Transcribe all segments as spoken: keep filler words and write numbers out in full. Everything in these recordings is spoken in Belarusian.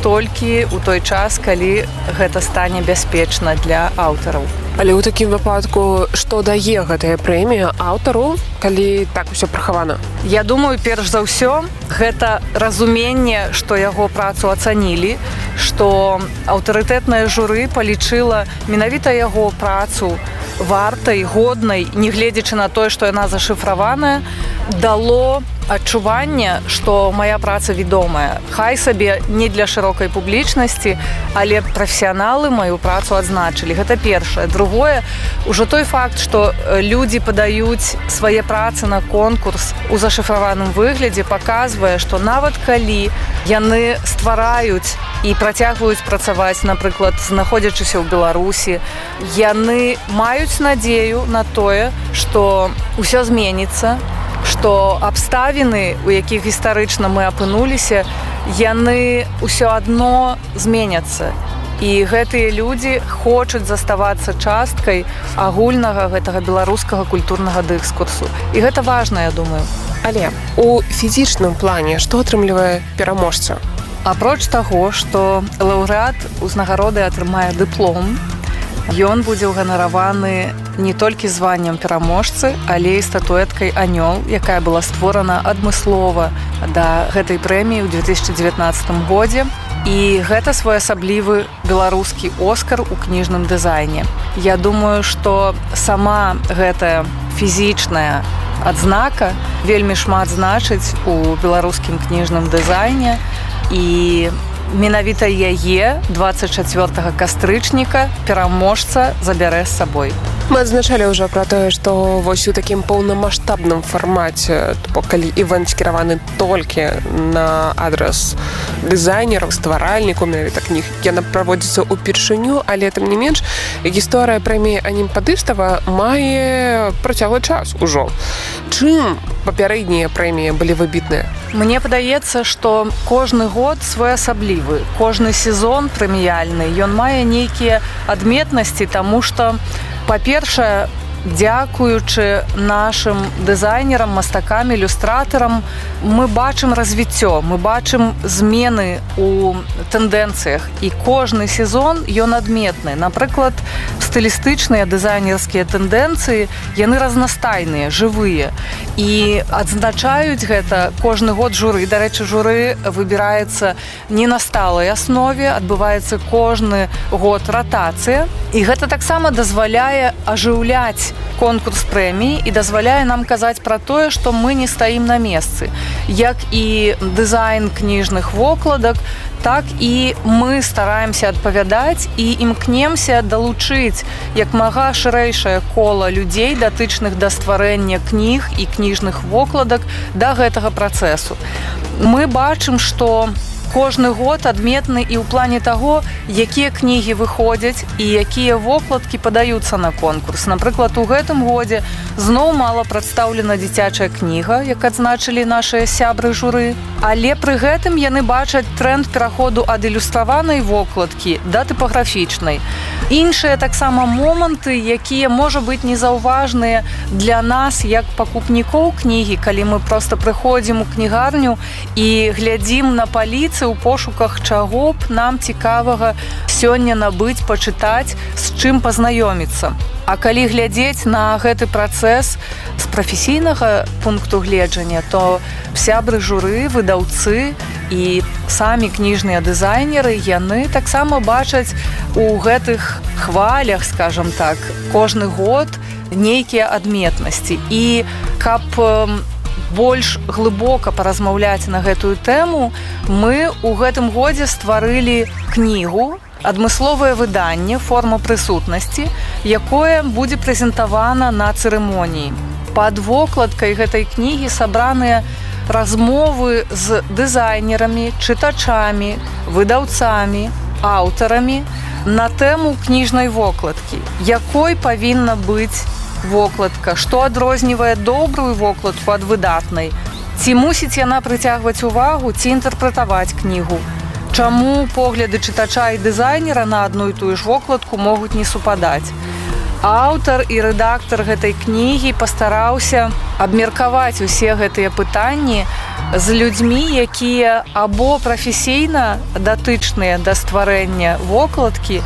толькі ў той час, калі гэта стане бяспечна для аўтараў. Але ў такім выпадку, што дае гэтая прэмія аўтару, калі так усё прахавана? Я думаю, перш за ўсё, гэта разуменне, што яго працу ацанілі, што аўтарытэтнае журы палічыла менавіта яго працу вартай, годнай, нягледзячы на тое, што яна зашыфраваная, дало адчуванне, што моя праца вядомая. Хай сабе не для шырокай публічнасці, але прафесіяналы маю працу адзначылі. Гэта першае. Другое, ужо той факт, што людзі падаюць свае працы на конкурс у зашыфраваным выглядзе, паказвае, што нават калі яны ствараюць і працягваюць працаваць, напрыклад, знаходзячыся ў Беларусі, яны маюць надзею на тое, што ўсё зменіцца, што абставіны, у якіх гістарычна мы апынуліся, яны ўсё адно зменяцца. І гэтыя людзі хочуць заставацца часткай агульнага гэтага беларускага культурнага дыскурсу. І гэта важна, я думаю. Але у фізічным плане што атрымлівае пераможца? Апроч таго, што лаўрэат узнагароды атрымае дыплом, ён будзе ўганараваны не толькі званнем пераможцы, але і статуэткай «Анёл», якая была створана адмыслова да гэтай прэміі ў две тысячы дзевятнаццатым годзе. І гэта своеасаблівы беларускі «Оскар» у кніжным дызайне. Я думаю, што сама гэтая фізічная адзнака вельмі шмат значыць у беларускім кніжным дызайне, і менавіта яе дваццаць чацвёртага кастрычніка пераможца забярэ з сабой. Мы адзначалі ўжо пра тое, што вось у такім поўнамаштабным фармаце, калі івэнт скіраваны толькі на адрас дызайнераў, стваральнікаў, менавіта кніг, яна праводзіцца ўпершыню, але тым не менш гісторыя прэміі Анімпадыстава мае працяглы час ужо. Чым папярэднія прэміі былі выбітныя? Мне падаецца, што кожны год своеасаблівы, кожны сезон прэміяльны, ён мае нейкія адметнасці, таму што, па-першае, дзякуючы нашым дызайнерам, мастакам, ілюстратарам, мы бачым развіццё, мы бачым змены ў тэндэнцыях, і кожны сезон ён адметны. Напрыклад, стылістычныя дызайнерскія тэндэнцыі, яны разнастайныя, жывыя, і адзначаюць гэта кожны год журы. Дарэчы, журы выбіраецца не на сталай аснове, адбываецца кожны год ратацыя, і гэта таксама дазваляе ажыўляць конкурс прэміі і дазваляе нам казаць пра тое, што мы не стаім на месцы. Як і дызайн кніжных вокладак, так і мы стараемся адпавядаць і імкнемся далучыць як мага шырэйшае кола людзей, датычных да стварэння кніг і кніжных вокладак да гэтага працэсу. Мы бачым, што кожны год адметны і ў плане таго, якія кнігі выходзяць і якія вокладкі падаюцца на конкурс. Напрыклад, у гэтым годзе зноў мала прадстаўлена дзіцячая кніга, як адзначылі нашыя сябры журы, але пры гэтым яны бачаць тренд пераходу ад ілюстраванай вокладкі да тыпаграфічнай. Іншыя таксама моманты, якія, можа быць, незаўважныя для нас, як пакупнікоў кнігі, калі мы проста прыходзім у кнігарню і глядзім на паліцы у пошуках, чаго б нам цікавага сёння набыць, пачытаць, з чым пазнаёміцца. А калі глядзець на гэты працэс з прафесійнага пункту гледжання, то сябры журы, выдаўцы і самі кніжныя дызайнеры, яны таксама бачаць у гэтых хвалях, скажам так, кожны год нейкія адметнасці. І каб больш глыбока паразмаўляць на гэтую тэму, мы ў гэтым годзе стварылі кнігу, адмысловае выданне «Форма прысутнасці», якое будзе прэзентавана на цырымоніі. Пад вокладкай гэтай кнігі сабраныя размовы з дызайнерамі, чытачамі, выдаўцамі, аўтарамі на тэму кніжнай вокладкі, якой павінна быць вокладка, што адрознівае добрую вокладку ад выдатнай, ці мусіць яна прыцягваць увагу, ці інтэрпрэтаваць кнігу, чаму погляды чытача і дызайнера на адну і тую ж вокладку могуць не супадаць. Аўтар і рэдактар гэтай кнігі пастараўся абмеркаваць усе гэтыя пытанні з людзьмі, якія або прафесійна датычныя да стварэння вокладкі,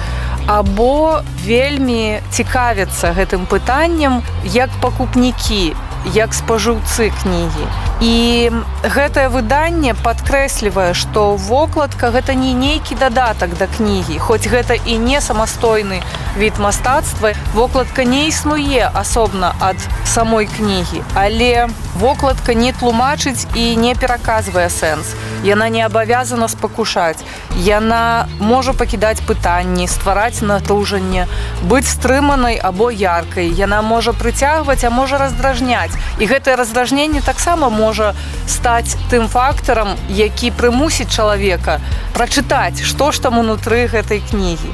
або вельмі цікавяцца гэтым пытаннем як пакупнікі, як спажыўцы кнігі. І гэтае выданне падкрэслівае, што вокладка гэта не нейкі дадатак да кнігі, хоць гэта і не самастойны від мастацтва, вокладка не існуе асобна ад самой кнігі, але вокладка не тлумачыць і не пераказвае сэнс. Яна не абавязана спакушаць. Яна можа пакідаць пытанні, ствараць напружанне, быць стрыманай або яркай. Яна можа прыцягваць, а можа раздражняць. І гэтае раздражненне таксама можа стаць тым фактарам, які прымусіць чалавека прачытаць, што ж там унутры гэтай кнігі.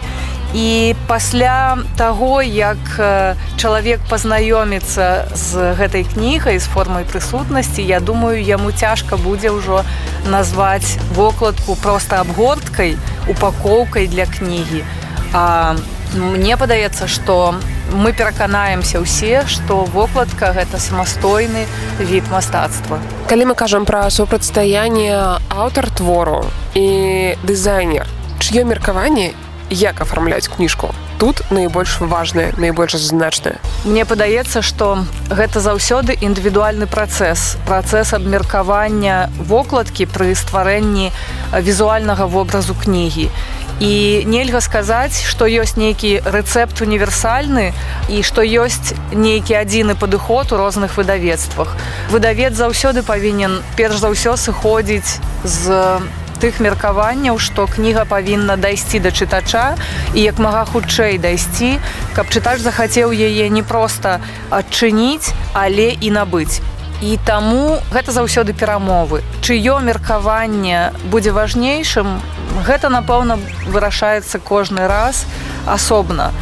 І пасля таго, як чалавек пазнаёміцца з гэтай кнігай, з формай прысутнасці, я думаю, яму цяжка будзе ўжо назваць вокладку проста абгорткай, упакоўкай для кнігі. А мне падаецца, што мы пераканаемся ўсе, што вокладка гэта самастойны від мастацтва. Калі мы кажам пра супрацьстаянне аўтар твору і дызайнер, чыё меркаванне, як афармляць кніжку? Тут найбольш важнае, найбольш значнае. Мне падаецца, што гэта заўсёды індывідуальны працэс, працэс абмеркавання вокладкі пры стварэнні візуальнага вобразу кнігі. І нельга сказаць, што ёсць нейкі рэцэпт універсальны і што ёсць нейкі адзіны падыход у розных выдавецтвах. Выдавец заўсёды павінен перш за ўсё сыходзіць з тых меркаванняў, што кніга павінна дайсці да чытача і як мага хутчэй дайсці, каб чытач захацеў яе не проста адчыніць, але і набыць. І таму гэта заўсёды перамовы. Чыё меркаванне будзе важнейшым, гэта, напэўна, вырашаецца кожны раз асобна.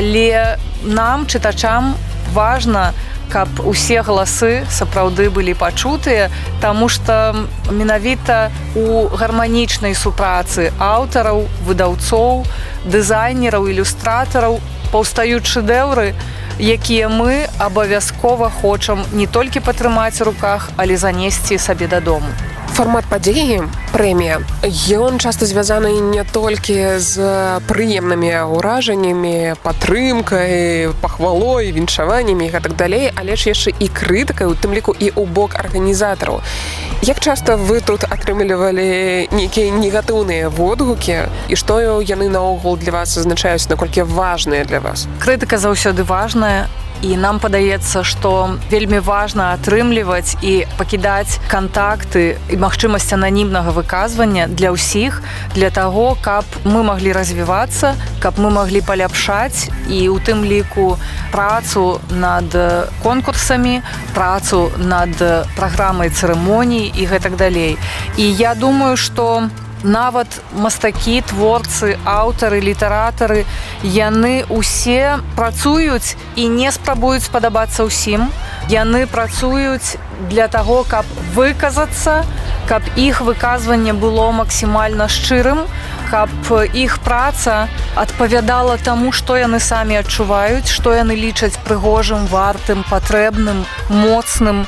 Але нам, чытачам, важна, каб усе галасы сапраўды былі пачутыя, таму што менавіта у гарманічнай супрацы аўтараў, выдаўцоў, дызайнераў, ілюстратараў паўстаюць шэдэўры, якія мы абавязкова хочам не толькі патрымаць у руках, але занесці сабе дадому. Фармат падзеі, прэмія, ён часта звязаны не толькі з прыемнымі ўражаннямі, падтрымкай, пахвалой, віншаваннямі і гэтак далей, але ж яшчэ і крытыкай, у тым ліку і ў бок арганізатараў. Як часта вы тут атрымлівалі нейкія негатыўныя водгукі і што яны наогул для вас азначаюць, наколькі важныя для вас? Крытыка заўсёды важная. І нам падаецца, што вельмі важна атрымліваць і пакідаць кантакты і магчымасць ананімнага выказвання для ўсіх, для таго, каб мы маглі развівацца, каб мы маглі паляпшаць і ў тым ліку працу над конкурсамі, працу над праграмай цырымоній і гэтак далей. І я думаю, што нават мастакі, творцы, аўтары, літаратары, яны ўсе працуюць і не спрабуюць спадабацца ўсім. Яны працуюць для таго, каб выказацца, каб іх выказванне было максімальна шчырым, каб іх праца адпавядала таму, што яны самі адчуваюць, што яны лічаць прыгожым, вартым, патрэбным, моцным.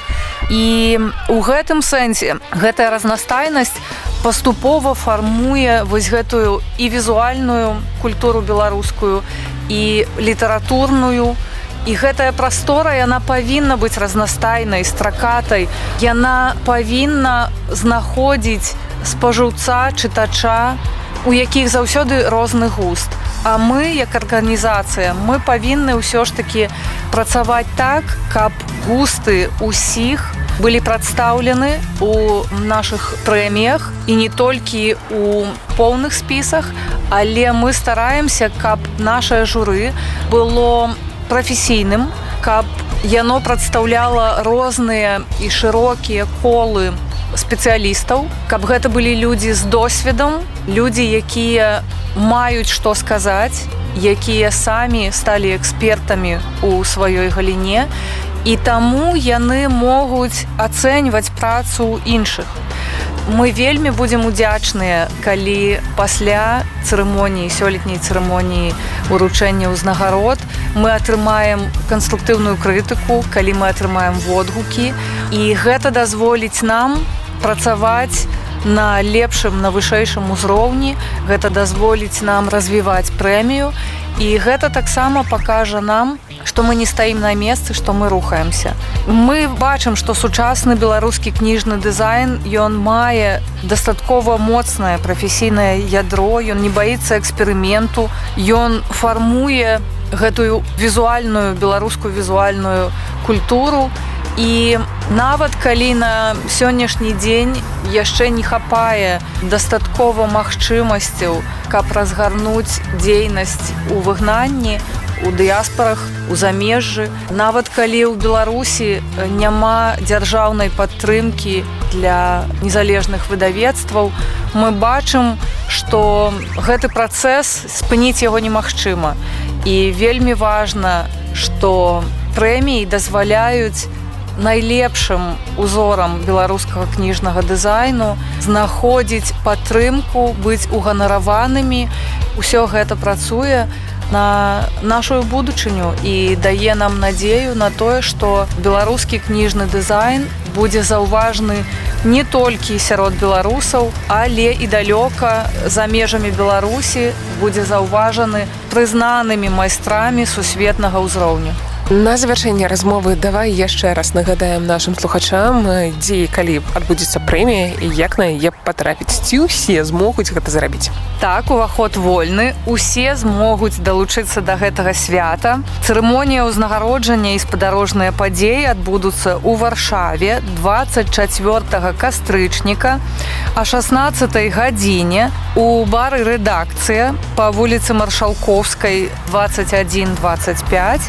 І ў гэтым сэнсе гэтая разнастайнасць паступова фармуе вось гэтую і візуальную культуру беларускую, і літаратурную. І гэтая прастора, яна павінна быць разнастайнай, стракатай. Яна павінна знаходзіць спажыўца, чытача, у якіх заўсёды розны густ. А мы, як арганізацыя, мы павінны ўсё ж такі працаваць так, каб густы ўсіх былі прадстаўлены у нашых прэміях і не толькі у поўных спісах, але мы стараемся, каб нашае журы было прафесійным, каб яно прадстаўляла розныя і шырокія колы спецыялістаў, каб гэта былі людзі з досведам, людзі, якія маюць што сказаць, якія самі сталі экспертамі ў сваёй галіне, і таму яны могуць ацэньваць працу іншых. Мы вельмі будзем удзячныя, калі пасля цырымоніі, сёлетняй цырымоніі уручэння ўзнагарод мы атрымаем канструктыўную крытыку, калі мы атрымаем водгукі, і гэта дазволіць нам працаваць на лепшым, на вышэйшым узроўні. Гэта дазволіць нам развіваць прэмію. І гэта таксама пакажа нам, што мы не стаім на месцы, што мы рухаемся. Мы бачым, што сучасны беларускі кніжны дызайн, ён мае дастаткова моцнае прафесійнае ядро, ён не баіцца эксперыменту, ён фармуе гэтую візуальную, беларускую візуальную культуру. І нават калі на сённяшні дзень яшчэ не хапае дастаткова магчымасцяў, каб разгарнуць дзейнасць у выгнанні, у дыяспарах, у замежжы. Нават калі ў Беларусі няма дзяржаўнай падтрымкі для незалежных выдавецтваў, мы бачым, што гэты працэс спыніць яго немагчыма. І вельмі важна, што прэміі дазваляюць найлепшым узорам беларускага кніжнага дызайну знаходзіць падтрымку, быць уганараванымі. Усё гэта працуе на нашу будучыню і дае нам надзею на тое, што беларускі кніжны дызайн будзе заўважны не толькі сярод беларусаў, але і далёка за межамі Беларусі будзе заўважаны прызнанымі майстрамі сусветнага ўзроўню. На завяршэнне размовы давай яшчэ раз нагадаем нашым слухачам, дзе і калі адбудзецца прэмія і як на яе патрапіць. Ці ўсе змогуць гэта зрабіць? Так, уваход вольны. Усе змогуць далучыцца да гэтага свята. Цырымонія ўзнагароджання і спадарожныя падзеі адбудуцца ў Варшаве дваццаць чацвёртага кастрычніка а шаснаццатай гадзіне у бары «Рэдакцыя» па вуліцы Маршалкоўскай дваццаць адзін дваццаць пяць.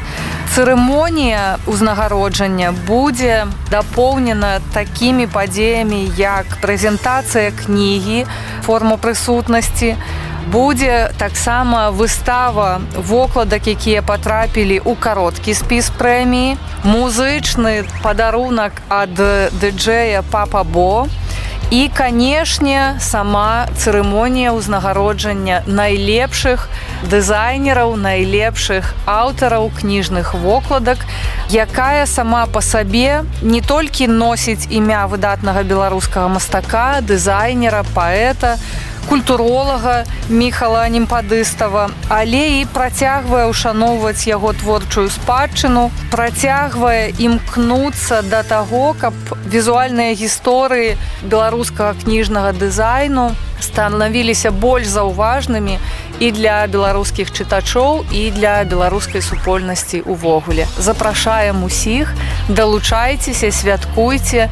Цырымонія ўзнагароджання будзе дапоўнена такімі падзеямі, як прэзентацыя кнігі, форма прысутнасці. Будзе таксама выстава вокладак, якія патрапілі ў кароткі спіс прэміі, музычны падарунак ад ды-джэя Папа Бо. І, канешне, сама цырымонія ўзнагароджання найлепшых дызайнераў, найлепшых аўтараў кніжных вокладак, якая сама па сабе не толькі носіць імя выдатнага беларускага мастака, дызайнера, паэта, культуролага Міхала Немпадыстава, але і працягвае ушаноўваць яго творчую спадчыну, працягвае імкнуцца да таго, каб візуальныя гісторыі беларускага кніжнага дызайну станавіліся больш заўважнымі і для беларускіх чытачоў, і для беларускай супольнасці ўвогуле. Запрашаем усіх, далучайцеся, святкуйце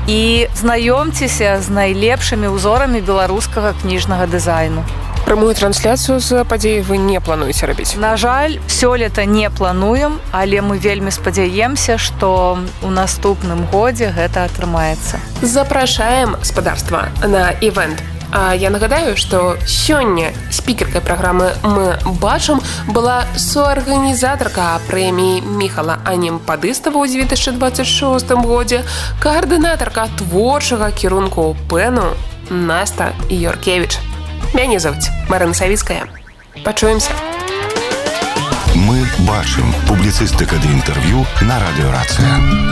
і знаёмцеся з найлепшымі ўзорамі беларускага кніжнага дызайну. Прамую трансляцыю з падзеі вы не плануеце рабіць? На жаль, сёлета не плануем, але мы вельмі спадзяемся, што ў наступным годзе гэта атрымаецца. Запрашаем спадарства на івент. А я нагадаю, што сёння спікеркай праграмы «Мы бачым» была суарганізатарка прэміі Міхала Немпадыстава ў дзве тысячы дваццаць шостым годзе, каардынатарка творчага кірунку пэну Наста Юркевіч. Мяне зовуць Марына Савіцкая. Пачуемся. Мы бачым. Публіцыстыка ды інтэрв'ю на радыё «Рацыя».